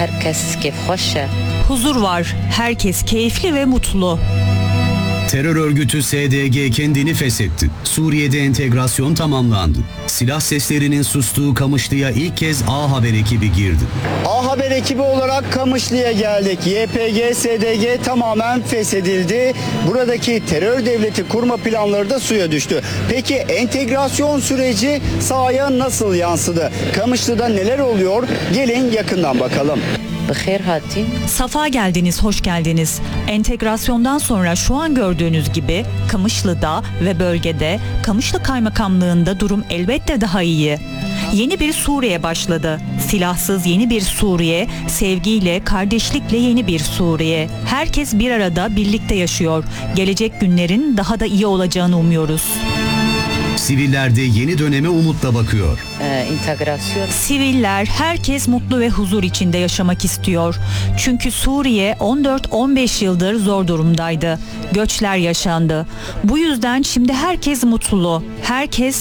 herkes keyif hoş. Huzur var. Herkes keyifli ve mutlu. Terör örgütü SDG kendini feshetti. Suriye'de entegrasyon tamamlandı. Silah seslerinin sustuğu Kamışlı'ya ilk kez A Haber ekibi girdi. A Haber ekibi olarak Kamışlı'ya geldik. YPG, SDG tamamen feshedildi. Buradaki terör devleti kurma planları da suya düştü. Peki entegrasyon süreci sahaya nasıl yansıdı? Kamışlı'da neler oluyor? Gelin yakından bakalım. Bixeyr hatin. Safa geldiniz, hoş geldiniz. Entegrasyondan sonra şu an gördüğünüz gibi Kamışlı'da ve bölgede, Kamışlı Kaymakamlığı'nda durum elbette daha iyi. Yeni bir Suriye başladı. Silahsız yeni bir Suriye, sevgiyle, kardeşlikle yeni bir Suriye. Herkes bir arada, birlikte yaşıyor. Gelecek günlerin daha da iyi olacağını umuyoruz. Siviller de yeni döneme umutla bakıyor. İntegrasyon. Siviller, herkes mutlu ve huzur içinde yaşamak istiyor. Çünkü Suriye 14-15 yıldır zor durumdaydı. Göçler yaşandı. Bu yüzden şimdi herkes mutlu. Herkes